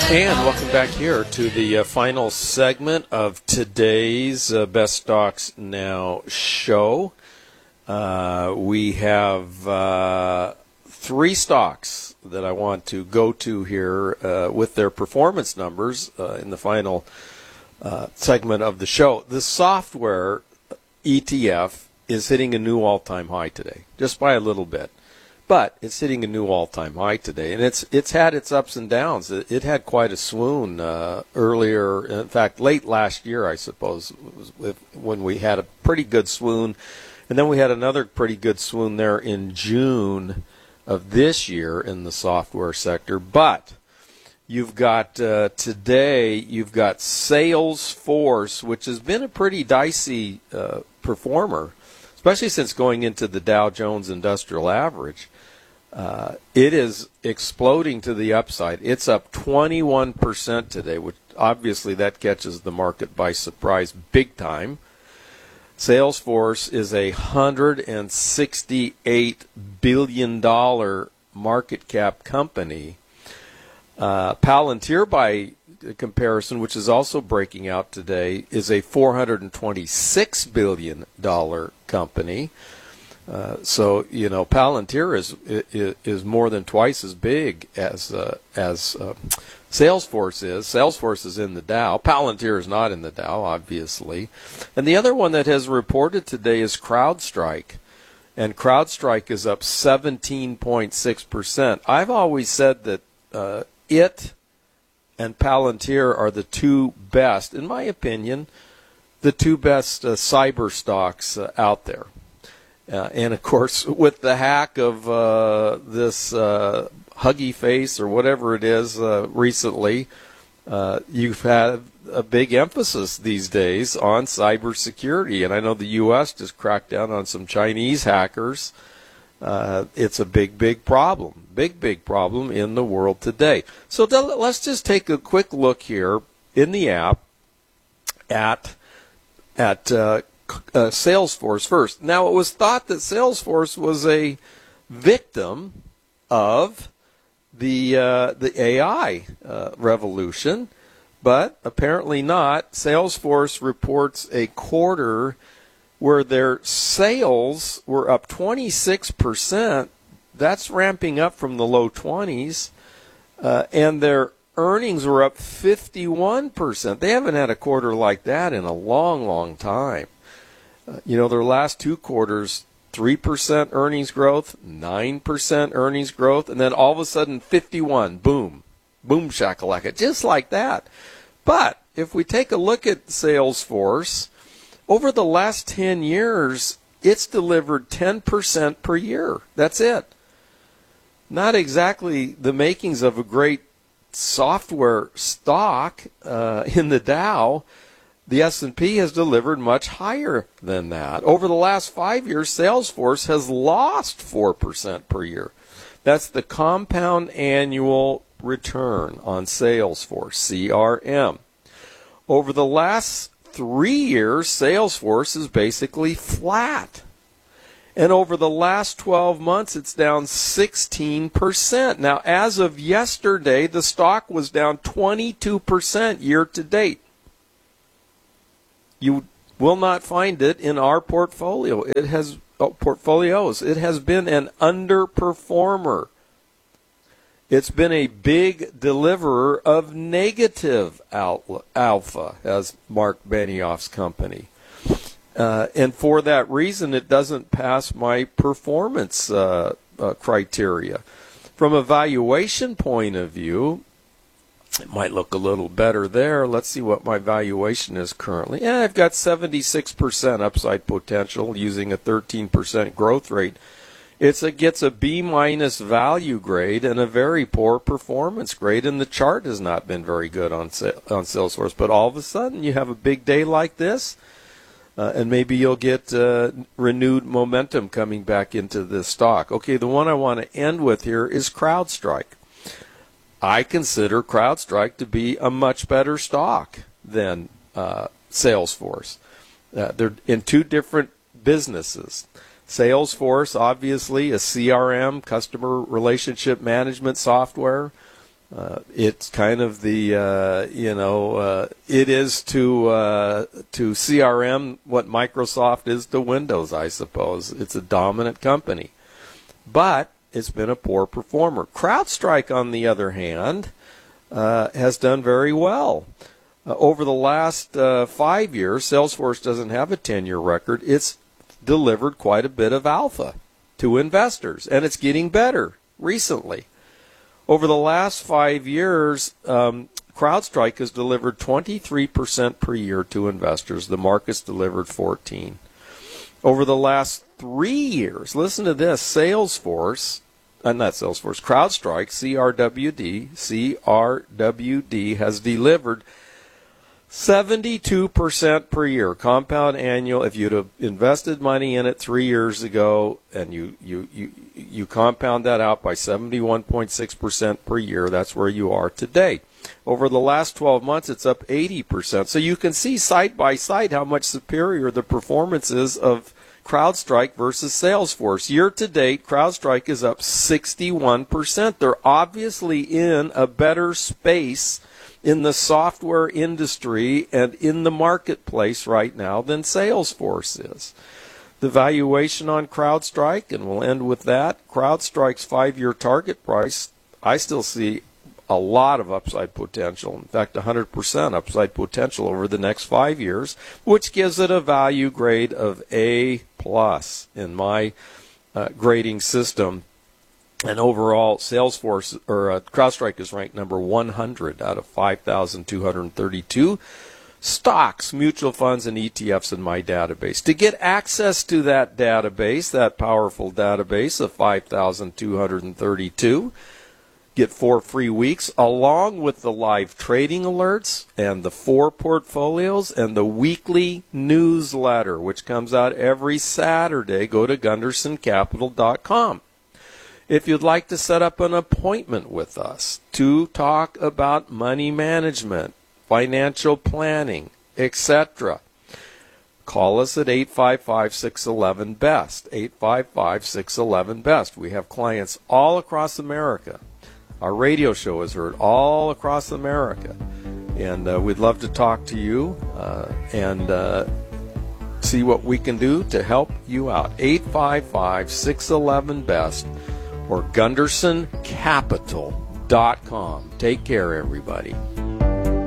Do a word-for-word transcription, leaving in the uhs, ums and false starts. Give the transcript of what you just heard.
And welcome back here to the uh, final segment of today's uh, Best Stocks Now show. Uh, we have uh, three stocks that I want to go to here uh, with their performance numbers uh, in the final uh, segment of the show. The software E T F is hitting a new all-time high today, just by a little bit. But it's hitting a new all-time high today, and it's it's had its ups and downs. It, it had quite a swoon uh, earlier, in fact, late last year, I suppose, was with, when we had a pretty good swoon, and then we had another pretty good swoon there in June of this year in the software sector. But you've got uh, today, you've got Salesforce, which has been a pretty dicey uh, performer, especially since going into the Dow Jones Industrial Average. Uh, it is exploding to the upside. It's up twenty-one percent today, which obviously that catches the market by surprise big time. Salesforce is a one hundred sixty-eight billion dollars market cap company. Uh, Palantir, by comparison, which is also breaking out today, is a four hundred twenty-six billion dollars company. Uh, so, you know, Palantir is, is is more than twice as big as uh, as uh, Salesforce is. Salesforce is in the Dow. Palantir is not in the Dow, obviously. And the other one that has reported today is CrowdStrike. And CrowdStrike is up seventeen point six percent. I've always said that uh, it and Palantir are the two best, in my opinion, the two best uh, cyber stocks uh, out there. Uh, and, of course, with the hack of uh, this uh, Huggy Face or whatever it is uh, recently, uh, you've had a big emphasis these days on cybersecurity. And I know the U S just cracked down on some Chinese hackers. Uh, it's a big, big problem, big, big problem in the world today. So let's just take a quick look here in the app at at uh, uh, Salesforce first. Now, it was thought that Salesforce was a victim of the uh, the A I uh, revolution, but apparently not. Salesforce reports a quarter where their sales were up twenty-six percent. That's ramping up from the low twenties. Uh, and their earnings were up fifty-one percent. They haven't had a quarter like that in a long, long time. Uh, you know, their last two quarters, three percent earnings growth, nine percent earnings growth, and then all of a sudden fifty-one. Boom. Boom shakalaka. Just like that. But if we take a look at Salesforce, over the last ten years, it's delivered ten percent per year. That's it. Not exactly the makings of a great software stock uh, in the Dow. The S and P has delivered much higher than that. Over the last five years, Salesforce has lost four percent per year. That's the compound annual return on Salesforce, C R M. Over the last three years, Salesforce is basically flat. And over the last twelve months, it's down sixteen percent. Now, as of yesterday, the stock was down twenty-two percent year to date. You will not find it in our portfolio. It has oh, portfolios. It has been an underperformer. It's been a big deliverer of negative alpha, as Mark Benioff's company. Uh, and for that reason, it doesn't pass my performance uh, uh, criteria. From a valuation point of view, it might look a little better there. Let's see what my valuation is currently. Yeah, I've got seventy-six percent upside potential using a thirteen percent growth rate. It's a, gets a B-minus value grade and a very poor performance grade, and the chart has not been very good on on Salesforce. But all of a sudden, you have a big day like this, uh, and maybe you'll get uh, renewed momentum coming back into the stock. Okay, the one I want to end with here is CrowdStrike. I consider CrowdStrike to be a much better stock than uh, Salesforce. Uh, they're in two different businesses. Salesforce, obviously, a C R M, customer relationship management software. Uh, it's kind of the, uh, you know, uh, it is to uh, to C R M what Microsoft is to Windows, I suppose. It's a dominant company. But it's been a poor performer. CrowdStrike, on the other hand, uh, has done very well. Uh, over the last uh, five years, Salesforce doesn't have a ten-year record. It's delivered quite a bit of alpha to investors, and it's getting better recently. Over the last five years, um, CrowdStrike has delivered twenty-three percent per year to investors. The market's delivered fourteen. Over the last three years, listen to this, Salesforce, uh, not Salesforce, CrowdStrike, C R W D, C R W D has delivered seventy-two percent per year, compound annual. If you'd have invested money in it three years ago and you, you, you, you compound that out by seventy-one point six percent per year, that's where you are today. Over the last twelve months, it's up eighty percent. So you can see side by side how much superior the performance is of CrowdStrike versus Salesforce. Year to date, CrowdStrike is up sixty-one percent. They're obviously in a better space in the software industry and in the marketplace right now than Salesforce is. The valuation on CrowdStrike, and we'll end with that, CrowdStrike's five-year target price, I still see a lot of upside potential. In fact, one hundred percent upside potential over the next five years, which gives it a value grade of A plus in my uh, grading system. And overall, Salesforce or uh, CrowdStrike is ranked number one hundred out of five thousand two hundred thirty-two stocks, mutual funds, and E T Fs in my database. To get access to that database, that powerful database of five thousand two hundred thirty-two, get four free weeks along with the live trading alerts and the four portfolios and the weekly newsletter, which comes out every Saturday. Go to gunderson capital dot com. If you'd like to set up an appointment with us to talk about money management, financial planning, et cetera, call us at eight five five, six one one, B E S T, eight five five, six one one, B E S T. We have clients all across America. Our radio show is heard all across America, and uh, we'd love to talk to you uh, and uh, see what we can do to help you out. eight five five, six one one, B E S T or gunderson capital dot com. Take care, everybody.